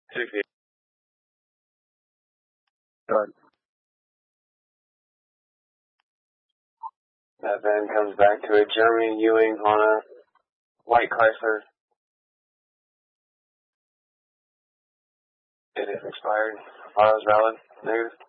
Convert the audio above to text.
2 feet. Good. That van comes back to a Jeremy Ewing on a white Chrysler. It is expired. Files valid. Negative.